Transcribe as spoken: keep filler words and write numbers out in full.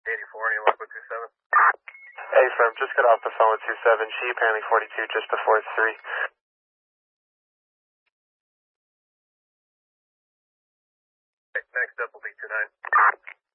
eighty-four, any luck with two seven? Hey, firm, just got off the phone with two seven. She apparently forty-two just before three. Okay, next up will be two nine.